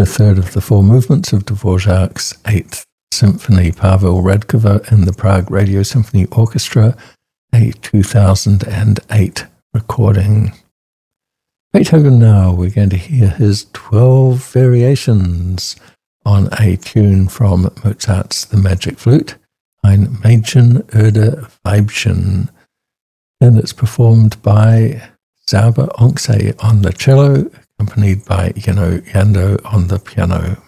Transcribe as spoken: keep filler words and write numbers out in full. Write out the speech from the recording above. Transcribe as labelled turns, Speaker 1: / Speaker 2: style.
Speaker 1: the third of the four movements of Dvorak's Eighth Symphony, Pavel Redkova and the Prague Radio Symphony Orchestra, a two thousand eight recording. Beethoven now, we're going to hear his twelve variations on a tune from Mozart's The Magic Flute, Ein Mädchen oder Weibchen, and it's performed by Zauber Onxe on the cello, accompanied by Yano Yando on the piano.